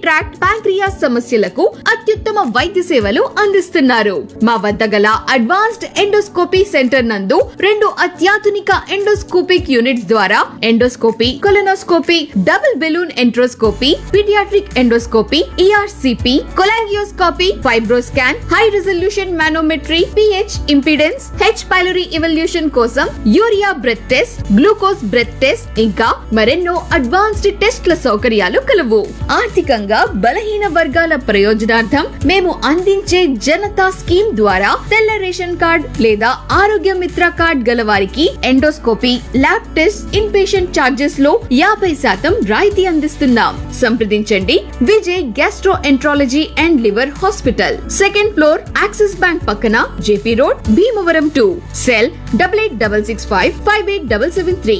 Tract, pancreas సమస్యలకు అత్యుత్తమ వైద్య సేవలు అందిస్తున్నారు. మా వద్ద గల అడ్వాన్స్డ్ ఎండోస్కోపీ సెంటర్ నందు 2 అత్యాధునిక ఎండోస్కోపిక్ యూనిట్స్ ద్వారా endoscopy, colonoscopy, double balloon enteroscopy, paediatric endoscopy, ERCP, cholangioscopy, FibroScan, high resolution manometry, pH impedance, H pylori evolution కోసం urea breath test, glucose breath test, ఇంకా మరెన్నో అడ్వాన్స్డ్ టెస్ట్ల సౌకర్యాలు కలవు. ఆర్థికంగా బలహీన వర్గాల ప్రయోజనార్థం మేము అందించే జనతా స్కీమ్ ద్వారా తెల్ల రేషన్ కార్డ్ లేదా ఆరోగ్య మిత్ర కార్డ్ గల వారికి endoscopy, lab test, in patient charges లో 50% రాయితీ అందిస్తున్నాం. సంప్రదించండి Vijay gastro enterology and liver hospital, 2nd floor, axis bank పక్కన, JP road, Bhimavaram 2. Cell 8866558773.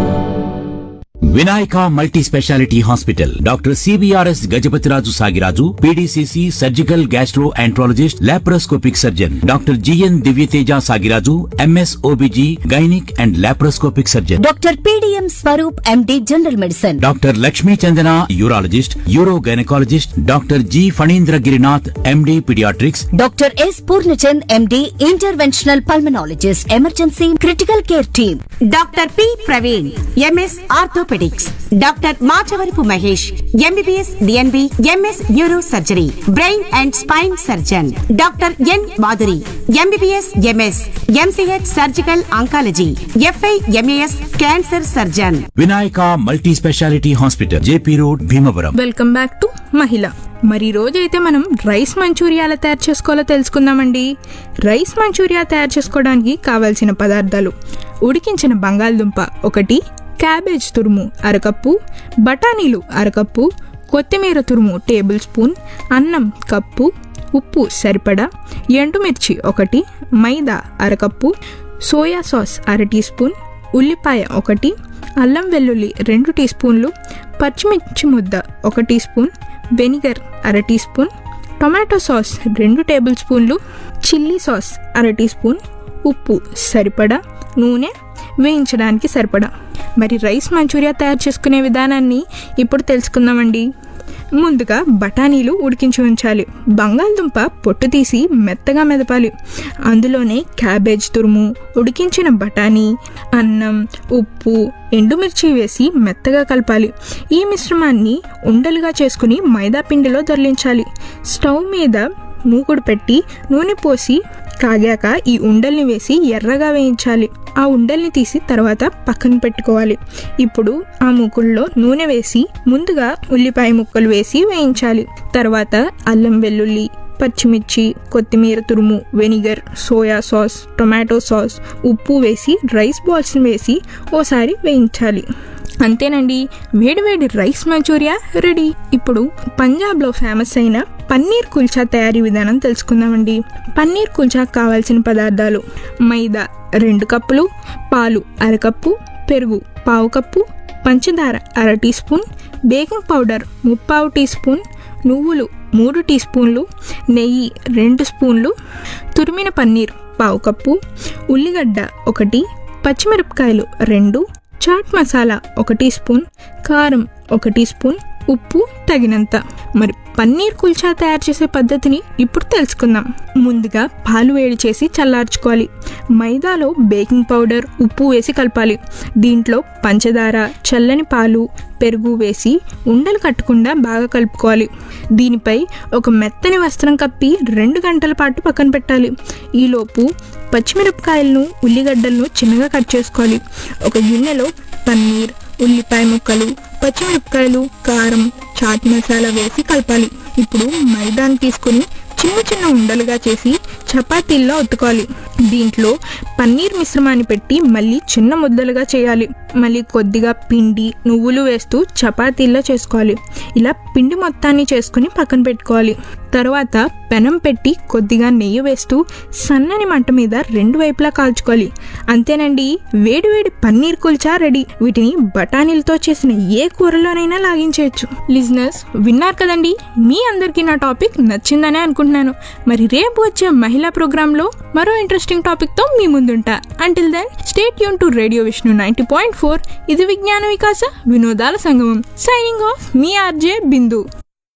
Vinayaka multi speciality hospital doctor CBRS Gajapathiraju Sagiraju, PDCC surgical gastro enterologist, laparoscopic surgeon doctor GN Divyateja Sagiraju, MS OBG gynaec and laparoscopic surgeon doctor PDM Swaroop MD general medicine, doctor Lakshmi Chandana urologist, euro gynaecologist, doctor G Phanindra Girinath MD paediatrics, doctor yes Purnachand MD interventional pulmonologist, emergency critical care team, doctor P Praveen MS orthopaedics, doctor Machavarapu Mahesh MBBS DNB MS neuro surgery, brain and spine surgeon, doctor N Madhuri MBBS MS MCh surgical oncology, f i MAS cancer surgeon. Vinayaka multi speciality hospital, JP road, Bhimavaram. Welcome back to మహిళ. మరి రోజైతే మనం rice Manchuria తయారు చేసుకోవాలో తెలుసుకుందామండి. Rice Manchuria తయారు చేసుకోవడానికి కావాల్సిన పదార్థాలు: ఉడికించిన బంగాళదుంప 1, క్యాబేజ్ తురుము 1/2 కప్పు, బఠానీలు 1/2 కప్పు, కొత్తిమీర తురుము టేబుల్ స్పూన్, అన్నం కప్పు, ఉప్పు సరిపడా, ఎండుమిర్చి 1, మైదా 1/2 cup, soya sauce 1/2 tea spoon, ఉల్లిపాయ 1, అల్లం వెల్లుల్లి 2 టీ స్పూన్లు, పచ్చిమిర్చి ముద్ద 1 tea spoon, vinegar 1/2 tea spoon, tomato sauce 2 table స్పూన్లు, చిల్లీ సాస్ 1/2 టీ స్పూన్, ఉప్పు సరిపడా, నూనె వేయించడానికి సరిపడా. మరి రైస్ మంచూరియా తయారు చేసుకునే విధానాన్ని ఇప్పుడు తెలుసుకుందామండి. ముందుగా బఠానీలు ఉడికించి ఉంచాలి. బంగాళదుంప పొట్టు తీసి మెత్తగా మెదపాలి. అందులోనే క్యాబేజ్ తురుము, ఉడికించిన బఠానీ, అన్నం, ఉప్పు, ఎండుమిర్చి వేసి మెత్తగా కలపాలి. ఈ మిశ్రమాన్ని ఉండలుగా చేసుకుని మైదా పిండిలో దొర్లించాలి. స్టవ్ మీద మూకుడు పెట్టి నూనె పోసి కాగాక ఈ ఉండల్ని వేసి ఎర్రగా వేయించాలి. ఆ ఉండల్ని తీసి తర్వాత పక్కన పెట్టుకోవాలి. ఇప్పుడు ఆ మూకుల్లో నూనె వేసి ముందుగా ఉల్లిపాయ ముక్కలు వేసి వేయించాలి. తర్వాత అల్లం వెల్లుల్లి, పచ్చిమిర్చి, కొత్తిమీర తురుము, vinegar, soya sauce, tomato sauce, ఉప్పు వేసి రైస్ బాల్స్ని వేసి ఓసారి వేయించాలి. అంతేనండి, వేడివేడి రైస్ మంచూరియా రెడీ. ఇప్పుడు పంజాబ్లో ఫేమస్ అయిన పన్నీర్ కుల్చా తయారీ విధానం తెలుసుకుందామండి. పన్నీర్ కుల్చా కావాల్సిన పదార్థాలు: మైదా 2 కప్పులు, పాలు 1/2 కప్పు, పెరుగు 1/2 కప్పు, పంచదార 1/2 tea spoon, baking powder 3/4 tea spoon, నువ్వులు 3 టీ స్పూన్లు, నెయ్యి 2 స్పూన్లు, తురిమిన పన్నీర్ 1/2 కప్పు, ఉల్లిగడ్డ 1, పచ్చిమిరపకాయలు 2, చాట్ మసాలా 1 టీ స్పూన్, కారం 1 టీ స్పూన్, ఉప్పు తగినంత. మరి పన్నీర్ కుల్చా తయారు చేసే పద్ధతిని ఇప్పుడు తెలుసుకుందాం. ముందుగా పాలు వేడి చేసి చల్లార్చుకోవాలి. మైదాలో బేకింగ్ పౌడర్, ఉప్పు వేసి కలపాలి. దీంట్లో పంచదార, చల్లని పాలు, పెరుగు వేసి ఉండలు కట్టకుండా బాగా కలుపుకోవాలి. దీనిపై ఒక మెత్తని వస్త్రం కప్పి 2 గంటల పాటు పక్కన పెట్టాలి. ఈలోపు పచ్చిమిరపకాయలను, ఉల్లిగడ్డలను చిన్నగా కట్ చేసుకోవాలి. ఒక గిన్నెలో పన్నీర్, ఉల్లిపాయ ముక్కలు, పచ్చిమిరపకాయలు, కారం, చాట్ మసాలా వేసి కలపాలి. ఇప్పుడు మైదాని తీసుకుని చిన్న చిన్న ఉండలుగా చేసి చపాతీల్లో ఒత్తుకోవాలి. దీంట్లో పన్నీర్ మిశ్రమాన్ని పెట్టి మళ్ళీ చిన్న ముద్దలుగా చేయాలి. మళ్ళీ కొద్దిగా పిండి, నువ్వులు వేస్తూ చపాతీల్లో చేసుకోవాలి. ఇలా పిండి మొత్తాన్ని చేసుకుని పక్కన పెట్టుకోవాలి. తర్వాత పెనం పెట్టి కొద్దిగా నెయ్యి వేస్తూ సన్నని మంట మీద 2 వైపులా కాల్చుకోవాలి. అంతేనండి, వేడివేడి పన్నీర్ కుల్చా రెడీ. వీటిని బఠానీలతో చేసిన ఏ కూరలోనైనా లాగించేయచ్చు. లిజనర్స్ విన్నారు కదండి, మీ అందరికీ నా టాపిక్ నచ్చిందనే అనుకుంటున్నాను. మరి రేపు వచ్చే మహిళా ప్రోగ్రాంలో మరో ఇంట్రెస్టింగ్ టాపిక్ తో మీ ముందుంటా. Until then stay tune to radio Vishnu 90.4. ఇది విజ్ఞాన వికాస వినోదాల సంగమం. సైనింగ్ ఆఫ్, మీ ఆర్జే బిందు.